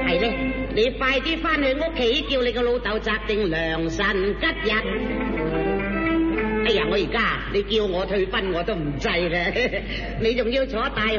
係咧，你快啲翻去屋企，叫你個老豆擇定良辰吉日。哎呀，我而家你叫我退婚我都唔制啦，你仲要坐大